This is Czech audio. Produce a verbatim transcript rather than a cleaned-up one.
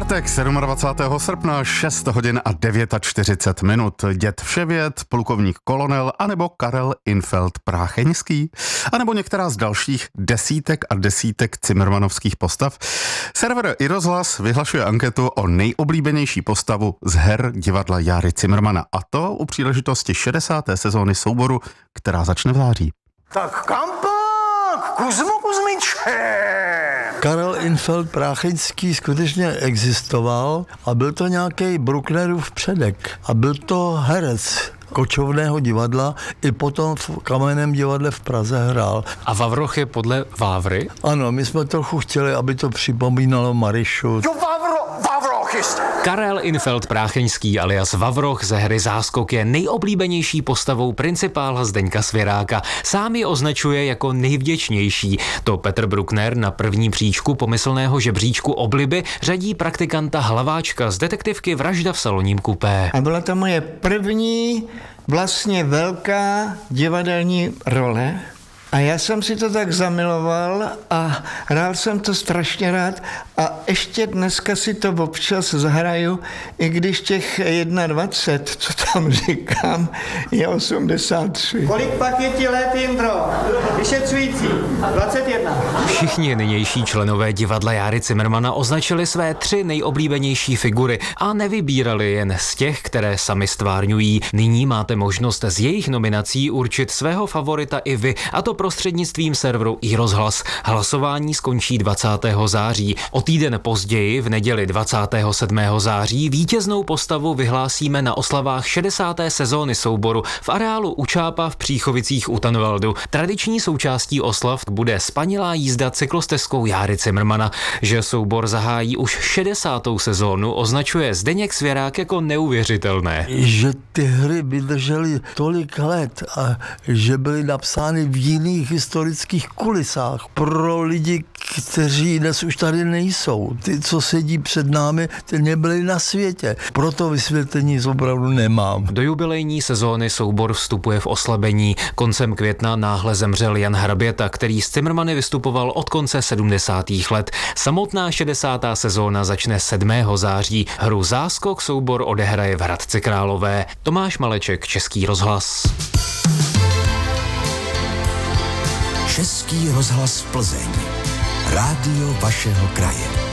Čtvrtek dvacátého sedmého srpna, šest hodin a čtyřicet devět minut. Děd Vševěd, plukovník Kolonel, anebo Karel Infeld Prácheňský, anebo některá z dalších desítek a desítek cimrmanovských postav. Server iRozhlas vyhlašuje anketu o nejoblíbenější postavu z her divadla Járy Cimrmana. A to u příležitosti šedesáté sezóny souboru, která začne v září. Tak kam pak? Kuzmo Kuzmiče! Karel Infeld Prácheňský skutečně existoval a byl to nějaký Brucknerův předek. A byl to herec Kočovného divadla, i potom v Kamenném divadle v Praze hrál. A Vavroch je podle Vávry? Ano, my jsme trochu chtěli, aby to připomínalo Marišu. Jo, Vavro, Vavroch jest. Karel Infeld Prácheňský alias Vavroch ze hry Záskok je nejoblíbenější postavou principála Zdeňka Svěráka. Sám ji označuje jako nejvděčnější. To Petr Bruckner na první příčku pomyslného žebříčku obliby řadí praktikanta Hlaváčka z detektivky Vražda v saloním kupé. A byla to moje první vlastně velká divadelní role. A já jsem si to tak zamiloval a hrál jsem to strašně rád a ještě dneska si to občas zahraju, i když těch dvacet jedna, co tam říkám, je osmdesát tři. Kolik pak je ti let, Jindro? Vyšetřující. dvacet jedna. Všichni nynější členové divadla Járy Cimrmana označili své tři nejoblíbenější figury a nevybírali jen z těch, které sami stvárňují. Nyní máte možnost z jejich nominací určit svého favorita i vy, a to prostřednictvím serveru iRozhlas. Hlasování skončí dvacátého září. O týden později, v neděli dvacátého sedmého září, vítěznou postavu vyhlásíme na oslavách šedesáté sezóny souboru v areálu u Čápa v Příchovicích u Tanvaldu. Tradiční součástí oslav bude spanilá jízda cyklostezkou Járy Cimrmana. Že soubor zahájí už šedesátou sezónu, označuje Zdeněk Svěrák jako neuvěřitelné. Že ty hry vydržely tolik let a že byly napsány v jiných historických kulisách pro lidi, kteří dnes už tady nejsou. Ty, co sedí před námi, ty nebyli na světě. Proto vysvětlení opravdu nemám. Do jubilejní sezóny soubor vstupuje v oslabení. Koncem května náhle zemřel Jan Hraběta, který s Cimrmany vystupoval od konce sedmdesátých let. Samotná šedesátá sezóna začne sedmého září. Hru Záskok soubor odehraje v Hradci Králové. Tomáš Maleček, Český rozhlas. Český rozhlas Plzeň. Rádio vašeho kraje.